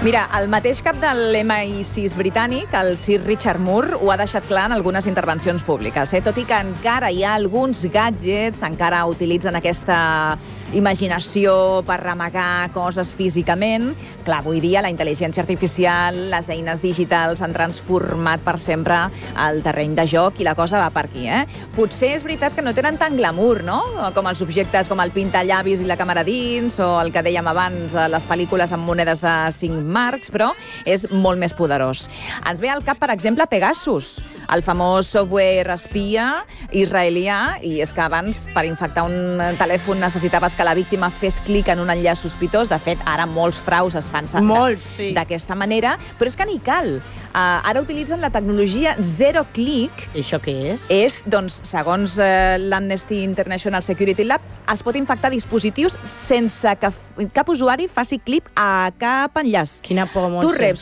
Mira, el mateix cap de l'MI6 britànic, el Sir Richard Moore, ho ha deixat clar en algunes intervencions públiques. Tot i que encara hi ha alguns gadgets, encara utilitzen aquesta imaginació per remagar coses físicament. Clar, avui dia la intel·ligència artificial, les eines digitals han transformat per sempre el terreny de joc i la cosa va per aquí. Potser és veritat que no tenen tant glamour, no? Com els objectes com el pintallavis i la càmera dins, o el que dèiem abans, les pel·lícules amb monedes de 5 marcs, però és molt més poderós. Ens ve al cap, per exemple, Pegasus, el famós software espia israelià, i és que abans, per infectar un telèfon, necessitaves que la víctima fes clic en un enllaç sospitós. De fet, ara molts fraus es fan d'aquesta manera, però és que ni cal. Ara utilitzen la tecnologia Zero Click. I això què és? És, doncs, segons l'Amnesty International Security Lab, es pot infectar dispositius sense que cap usuari faci clic a cap enllaç. Quina por, Montse. Tu reps